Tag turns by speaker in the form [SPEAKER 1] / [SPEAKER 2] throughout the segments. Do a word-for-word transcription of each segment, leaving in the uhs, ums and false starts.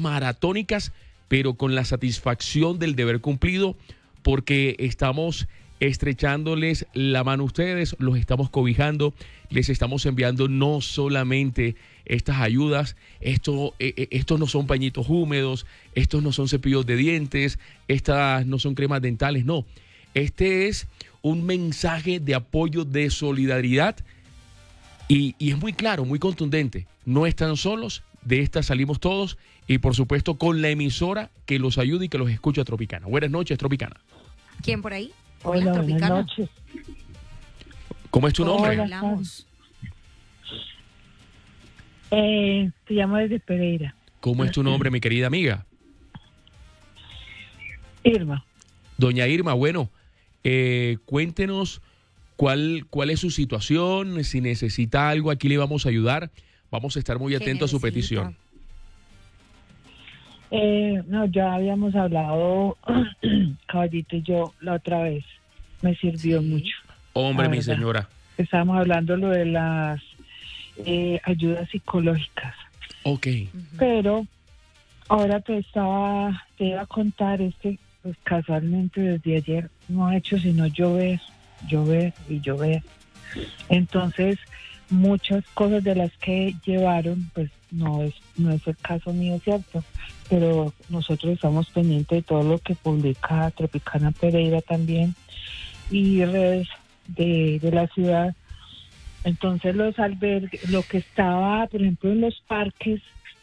[SPEAKER 1] maratónicas, pero con la satisfacción del deber cumplido, porque estamos estrechándoles la mano a ustedes, los estamos cobijando, les estamos enviando no solamente estas ayudas, esto, eh, estos no son pañitos húmedos, estos no son cepillos de dientes, estas no son cremas dentales, no. Este es un mensaje de apoyo, de solidaridad, y, y es muy claro, muy contundente. No están solos, de esta salimos todos, y por supuesto con la emisora que los ayude y que los escucha Tropicana. Buenas noches, Tropicana.
[SPEAKER 2] ¿Quién por ahí?
[SPEAKER 3] Hola,
[SPEAKER 2] Hola,
[SPEAKER 3] buenas noches.
[SPEAKER 1] ¿Cómo es tu nombre?
[SPEAKER 3] Hola.
[SPEAKER 2] Hablamos.
[SPEAKER 3] Eh, te llamo desde Pereira.
[SPEAKER 1] ¿Cómo es tu nombre, mi querida amiga?
[SPEAKER 3] Irma.
[SPEAKER 1] Doña Irma, bueno, eh, cuéntenos cuál, cuál es su situación, si necesita algo, aquí le vamos a ayudar. Vamos a estar muy atentos a su petición.
[SPEAKER 3] Eh, no, ya habíamos hablado, Caballito y yo, la otra vez. Me sirvió
[SPEAKER 2] Sí.
[SPEAKER 3] mucho.
[SPEAKER 1] Hombre,
[SPEAKER 3] La
[SPEAKER 1] mi
[SPEAKER 3] verdad.
[SPEAKER 1] señora.
[SPEAKER 3] Estábamos hablando lo de las eh, ayudas psicológicas.
[SPEAKER 1] Ok.
[SPEAKER 3] Pero ahora te estaba, te iba a contar, es que pues, casualmente desde ayer no ha hecho sino llover, llover y llover. Entonces, muchas cosas de las que llevaron, pues no es, no es el caso mío, ¿cierto? Pero nosotros estamos pendientes de todo lo que publica Tropicana Pereira también y redes de, de la ciudad. Entonces los albergues, lo que estaba, por ejemplo, en los parques,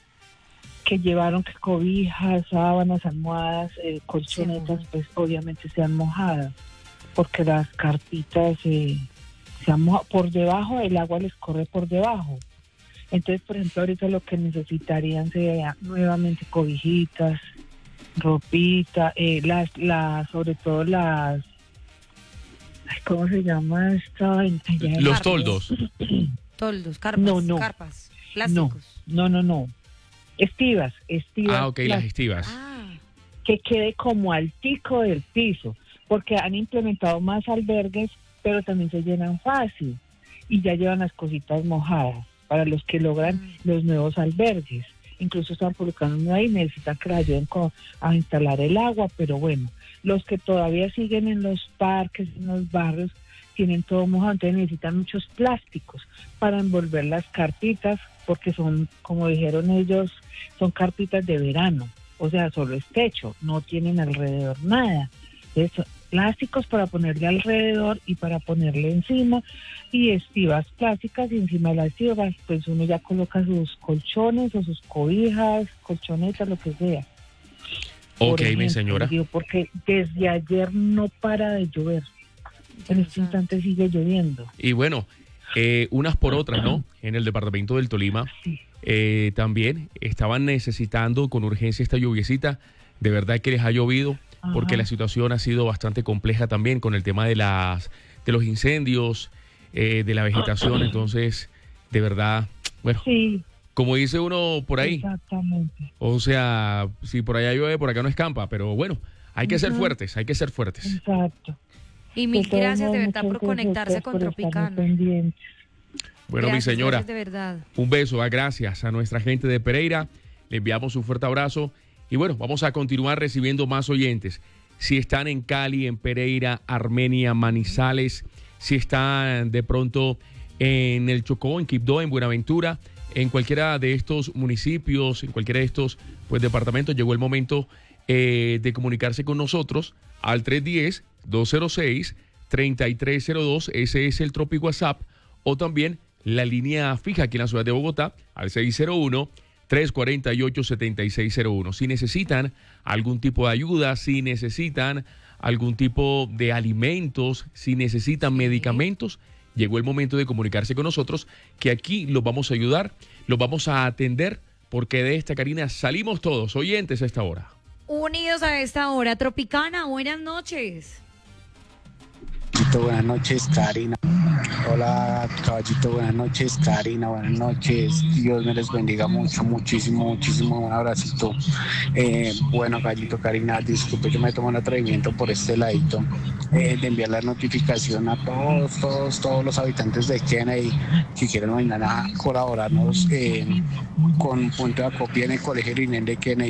[SPEAKER 3] que llevaron que cobijas, sábanas, almohadas, eh, colchonetas,
[SPEAKER 2] Sí.
[SPEAKER 3] pues obviamente se han mojado, porque las carpitas eh, se han mojado. Por debajo, el agua les corre por debajo. Entonces, por ejemplo, ahorita lo que necesitarían sería nuevamente cobijitas, ropita, eh, las, las, sobre todo las, ay, ¿cómo se llama esto? Ay, ya-
[SPEAKER 1] Los
[SPEAKER 2] Carpas.
[SPEAKER 1] toldos.
[SPEAKER 2] Toldos, carpas,
[SPEAKER 3] No, no.
[SPEAKER 2] carpas,
[SPEAKER 3] No,
[SPEAKER 2] plásticos.
[SPEAKER 3] no, no, no. Estivas, estivas.
[SPEAKER 1] Ah, ok, las
[SPEAKER 3] plásticas,
[SPEAKER 1] estivas.
[SPEAKER 2] Ah,
[SPEAKER 3] que quede como altico del piso, porque han implementado más albergues, pero también se llenan fácil y ya llevan las cositas mojadas para los que logran
[SPEAKER 2] Mm.
[SPEAKER 3] los nuevos albergues. Incluso están publicando uno ahí, necesitan que la ayuden con- a instalar el agua, pero bueno, los que todavía siguen en los parques, en los barrios, tienen todo mojado, entonces necesitan muchos plásticos para envolver las carpitas, porque son, como dijeron ellos, son carpitas de verano, o sea, solo es techo, no tienen alrededor nada. Entonces, plásticos para ponerle alrededor y para ponerle encima, y estivas plásticas, y encima de las estivas, pues uno ya coloca sus colchones o sus cobijas, colchonetas, lo que sea. Por
[SPEAKER 1] Ok, mi
[SPEAKER 3] ejemplo,
[SPEAKER 1] señora.
[SPEAKER 3] digo, porque desde ayer no para de llover. En
[SPEAKER 2] Dios
[SPEAKER 3] este
[SPEAKER 2] santo.
[SPEAKER 3] instante sigue lloviendo.
[SPEAKER 1] Y bueno, eh, unas por otras, ¿no? En el departamento del Tolima
[SPEAKER 3] Sí.
[SPEAKER 1] eh, también estaban necesitando con urgencia esta lluviecita. De verdad que les ha llovido, porque
[SPEAKER 3] Ajá.
[SPEAKER 1] la situación ha sido bastante compleja también con el tema de las de los incendios, eh, de la vegetación. Entonces, de verdad, bueno,
[SPEAKER 3] Sí,
[SPEAKER 1] como dice uno por ahí,
[SPEAKER 3] exactamente.
[SPEAKER 1] o sea, si por allá llueve, por acá no escampa, pero bueno, hay que ser
[SPEAKER 3] Ujú.
[SPEAKER 1] fuertes, hay que ser fuertes.
[SPEAKER 3] Exacto.
[SPEAKER 2] Y mil
[SPEAKER 3] De todos
[SPEAKER 2] gracias de
[SPEAKER 3] modos,
[SPEAKER 2] verdad por
[SPEAKER 3] muchas gracias a
[SPEAKER 2] conectarse
[SPEAKER 3] ustedes
[SPEAKER 2] con
[SPEAKER 3] por estar muy
[SPEAKER 2] Tropicana.
[SPEAKER 3] pendientes.
[SPEAKER 1] Bueno,
[SPEAKER 2] Gracias,
[SPEAKER 1] mi señora,
[SPEAKER 2] gracias de verdad.
[SPEAKER 1] un beso, ah, gracias a nuestra gente de Pereira, le enviamos un fuerte abrazo y bueno, vamos a continuar recibiendo más oyentes. Si están en Cali, en Pereira, Armenia, Manizales, si están de pronto en el Chocó, en Quibdó, en Buenaventura, en cualquiera de estos municipios, en cualquiera de estos pues, departamentos, llegó el momento eh, de comunicarse con nosotros al tres uno cero, dos cero seis, tres tres cero dos, ese es el Tropi WhatsApp, o también la línea fija aquí en la ciudad de Bogotá al seis cero uno, tres cuatro ocho, siete seis cero uno. Si necesitan algún tipo de ayuda, si necesitan algún tipo de alimentos, si necesitan
[SPEAKER 2] Sí.
[SPEAKER 1] medicamentos, llegó el momento de comunicarse con nosotros, que aquí los vamos a ayudar, los vamos a atender, porque de esta, Karina, salimos todos oyentes a esta hora.
[SPEAKER 2] Unidos a esta hora, Tropicana, buenas noches.
[SPEAKER 4] Caballito, buenas noches, Karina. Hola, caballito, buenas noches, Karina, buenas noches. Dios me les bendiga mucho, muchísimo, muchísimo. Un abracito. Eh, bueno, caballito, Karina, disculpe que me tomo el atrevimiento por este ladito eh, de enviar la notificación a todos, todos, todos los habitantes de Kennedy que quieran mañana colaborarnos eh, con punto de acopio en el Colegio Rinel de Kennedy.